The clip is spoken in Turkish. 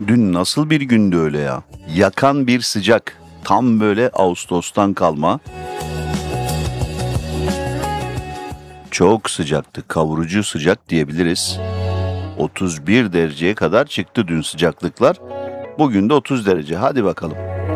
Dün nasıl bir gündü öyle ya? Yakan bir sıcak. Tam böyle Ağustos'tan kalma. Çok sıcaktı. Kavurucu sıcak diyebiliriz. 31 dereceye kadar çıktı dün sıcaklıklar. Bugün de 30 derece. Hadi bakalım.